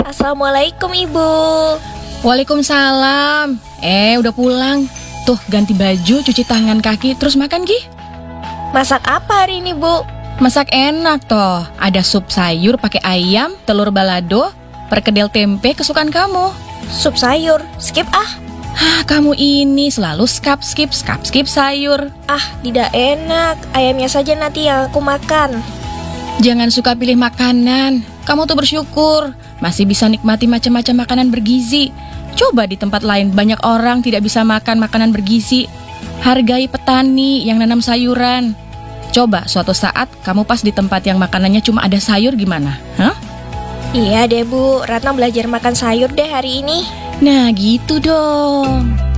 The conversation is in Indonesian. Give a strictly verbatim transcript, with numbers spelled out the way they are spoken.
Assalamualaikum Ibu. Waalaikumsalam. Eh, udah pulang. Tuh, ganti baju, cuci tangan kaki, terus makan, Gi. Masak apa hari ini, Bu? Masak enak toh. Ada sup sayur pakai ayam, telur balado, perkedel tempe kesukaan kamu. Sup sayur, skip ah. Hah, kamu ini selalu skap skip skap skip sayur. Ah, tidak enak. Ayamnya saja nanti yang aku makan. Jangan suka pilih makanan. Kamu tuh bersyukur masih bisa nikmati macam-macam makanan bergizi. Coba di tempat lain banyak orang tidak bisa makan makanan bergizi. Hargai petani yang nanam sayuran. Coba suatu saat kamu pas di tempat yang makanannya cuma ada sayur gimana? Hah? Iya deh Bu, Ratna belajar makan sayur deh hari ini. Nah gitu dong.